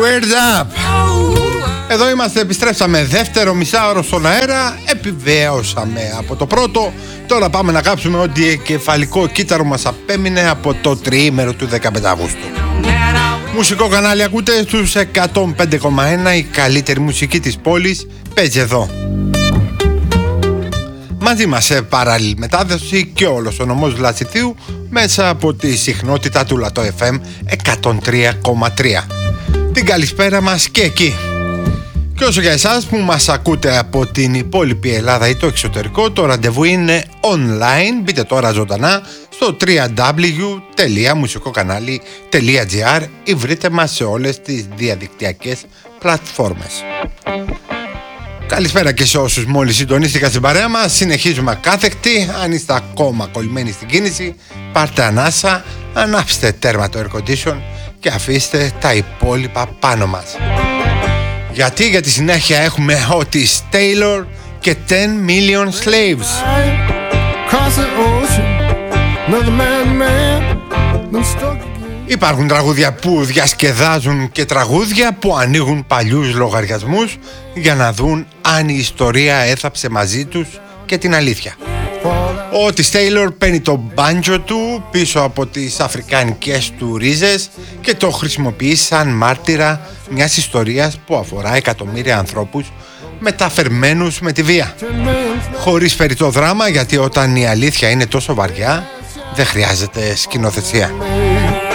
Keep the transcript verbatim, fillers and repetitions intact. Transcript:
Where's up? Εδώ είμαστε, επιστρέψαμε δεύτερο μισάωρο στον αέρα. Επιβεβαιώσαμε από το πρώτο. Τώρα πάμε να κάψουμε ό,τι κεφαλικό κύτταρο μας απέμεινε από το τριήμερο του δεκαπέντε Αυγούστου. Μουσικό κανάλι ακούτε στους εκατόν πέντε κόμμα ένα. Η καλύτερη μουσική της πόλης παίζει εδώ. Μαζί μας σε παράλληλη μετάδοση και όλος ο νομός Λασιθίου μέσα από τη συχνότητα του Λατό εφ εμ εκατόν τρία κόμμα τρία. Την καλησπέρα μας και εκεί. Και όσο για εσάς που μας ακούτε από την υπόλοιπη Ελλάδα ή το εξωτερικό, το ραντεβού είναι online. Μπείτε τώρα ζωντανά στο double-u double-u double-u τελεία μουσικοκανάλι τελεία τζι άρ ή βρείτε μας σε όλες τις διαδικτυακές πλατφόρμες. Καλησπέρα και σε όσους μόλις συντονίστηκαν στην παρέα μας. Συνεχίζουμε ακάθεκτοι. Αν είστε ακόμα κολλημένοι στην κίνηση, πάρτε ανάσα, ανάψτε τέρμα το air condition και αφήστε τα υπόλοιπα πάνω μας. Γιατί για τη συνέχεια έχουμε Otis Taylor και ten million slaves. Υπάρχουν τραγούδια που διασκεδάζουν και τραγούδια που ανοίγουν παλιούς λογαριασμούς για να δουν αν η ιστορία έθαψε μαζί τους και την αλήθεια. Ο Otis Taylor παίρνει το μπάντζο του πίσω από τις αφρικανικές του ρίζες και το χρησιμοποιεί σαν μάρτυρα μιας ιστορίας που αφορά εκατομμύρια ανθρώπους μεταφερμένους με τη βία. Χωρίς περιττό δράμα, γιατί όταν η αλήθεια είναι τόσο βαριά δεν χρειάζεται σκηνοθεσία.